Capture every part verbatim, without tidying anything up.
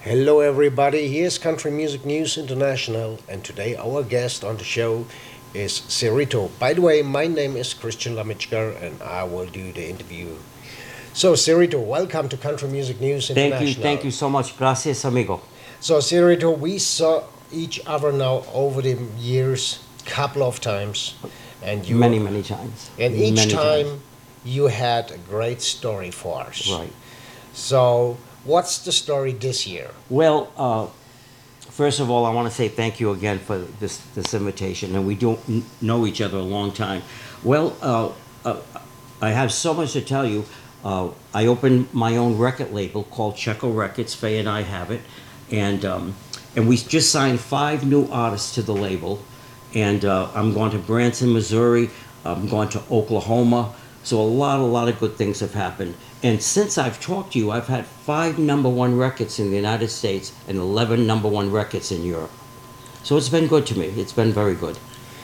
Hello, everybody. Here's Country Music News International, and today our guest on the show is Cerrito. By the way, my name is Christian Lamichkar, and I will do the interview. So, Cerrito, welcome to Country Music News Thank International. you, thank you so much. Gracias, amigo. So, Cerrito, we saw each other now over the years, couple of times, and you Many, many times. and each Many time times. you had a great story for us. Right. So, what's the story this year? Well, uh, first of all, I want to say thank you again for this this invitation, and we don't n- know each other a long time. Well, uh, uh, I have so much to tell you. Uh, I opened my own record label called Checo Records. Faye and I have it, and um, and we just signed five new artists to the label. And uh, I'm going to Branson, Missouri. I'm going to Oklahoma. So a lot, a lot of good things have happened. And since I've talked to you, I've had five number one records in the United States and eleven number one records in Europe. So it's been good to me. It's been very good.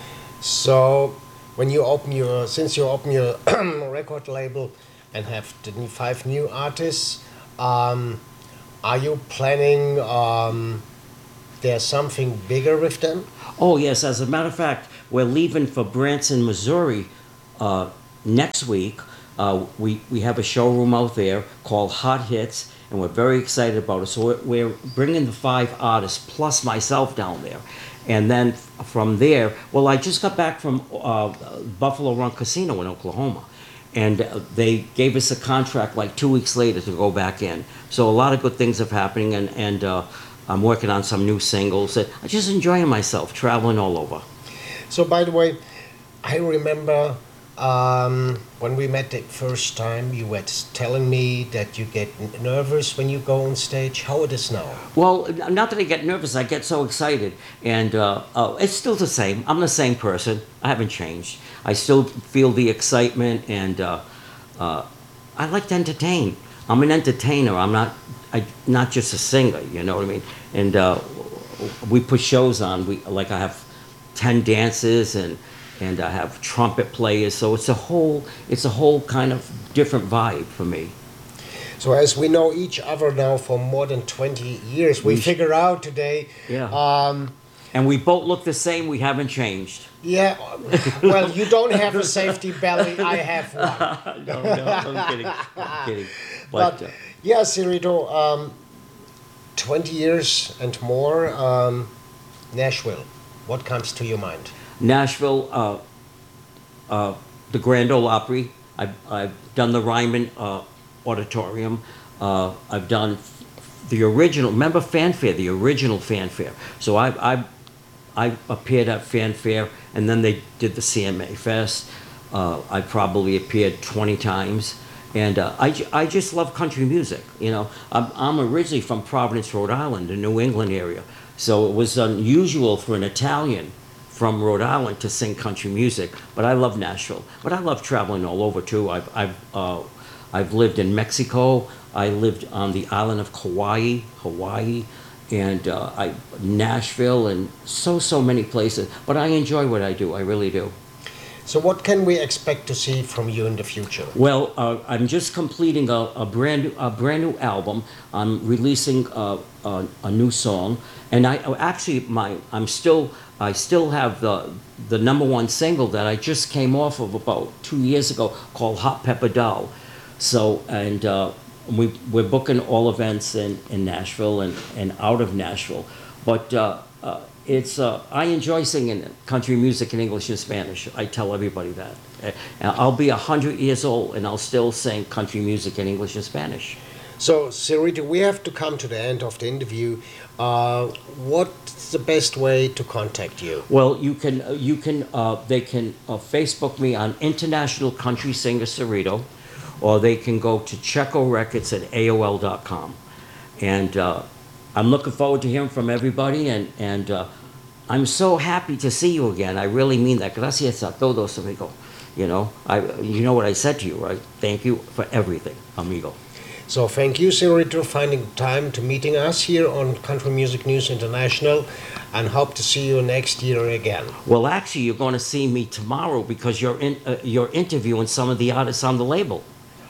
So, when you open your, since you open your record label and have the new- five new artists, um, are you planning um, there's something bigger with them? Oh, yes. As a matter of fact, we're leaving for Branson, Missouri uh, next week. Uh, we, we have a showroom out there called Hot Hits, and we're very excited about it. So we're, we're bringing the five artists plus myself down there. And then f- from there, well, I just got back from uh, Buffalo Run Casino in Oklahoma. And uh, they gave us a contract like two weeks later to go back in. So a lot of good things are happening, and, and uh, I'm working on some new singles. I'm just enjoying myself, traveling all over. So, by the way, I remember um, when we met the first time, you were telling me that you get n- nervous when you go on stage. How it is now? Well, n- not that I get nervous, I get so excited. And uh, uh, it's still the same. I'm the same person. I haven't changed. I still feel the excitement, and uh, uh, I like to entertain. I'm an entertainer. I'm not, I, not just a singer, you know what I mean? And uh, we put shows on. We Like I have ten dances, and and I have trumpet players. So it's a whole, it's a whole kind of different vibe for me. So, as we know each other now for more than twenty years, we We sh- figure out today. Yeah. Um, And we both look the same. We haven't changed. yeah, well, you don't have a safety belly. I have one. No, no, I'm kidding. I'm kidding. But, But, uh, yeah, Cerrito, um, twenty years and more, um, Nashville. What comes to your mind? Nashville, uh, uh, the Grand Ole Opry. I've, I've done the Ryman uh, Auditorium. Uh, I've done the original. Remember Fanfare, the original Fanfare. So I, I, I appeared at Fanfare, and then they did the C M A Fest. Uh, I probably appeared twenty times. And uh, I, ju- I just love country music. You know, I'm, I'm originally from Providence, Rhode Island, the New England area. So it was unusual for an Italian from Rhode Island to sing country music. But I love Nashville. But I love traveling all over too. I've, I've, uh, I've lived in Mexico. I lived on the island of Kauai, Hawaii, and uh, I, Nashville, and so, so many places. But I enjoy what I do. I really do. So, what can we expect to see from you in the future? Well, uh, I'm just completing a, a brand new, a brand new album. I'm releasing a, a, a new song, and I oh, actually my I'm still I still have the the number one single that I just came off of about two years ago called Hot Pepper Doll. So and uh, we we're booking all events in, in Nashville and, and out of Nashville, but. Uh, uh, It's uh, I enjoy singing country music in English and Spanish. I tell everybody that. Uh, I'll be a hundred years old and I'll still sing country music in English and Spanish. So, Cerrito, we have to come to the end of the interview. Uh, what's the best way to contact you? Well, you can uh, you can uh, they can uh, Facebook me on International Country Singer Cerrito, or they can go to Checo Records at A O L dot com, and uh, I'm looking forward to hearing from everybody, and and. Uh, I'm so happy to see you again. I really mean that. Gracias a todos, amigo. You know, I, you know what I said to you, right? Thank you for everything, amigo. So thank you, Cerrito, for finding time to meeting us here on Country Music News International, and hope to see you next year again. Well, actually, you're going to see me tomorrow because you're in, uh, you're interviewing some of the artists on the label.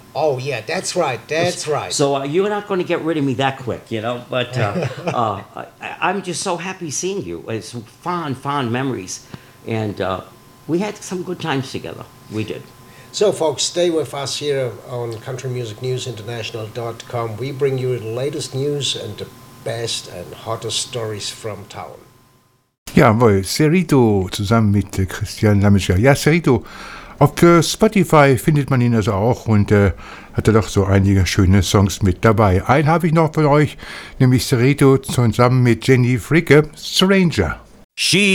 Oh yeah, that's right. That's right. So uh, you're not going to get rid of me that quick, you know. But uh, uh, I, I'm just so happy seeing you. It's fond, fond memories, and uh, we had some good times together. We did. So, folks, stay with us here on country music news international dot com. We bring you the latest news and the best and hottest stories from town. Jawohl, Cerrito zusammen mit äh, Christian Lametscher. Ja, Cerrito. Auf äh, Spotify findet man ihn also auch und äh, hat er doch so einige schöne Songs mit dabei. Einen habe ich noch für euch, nämlich Cerrito zusammen mit Jenny Fricke, Stranger. She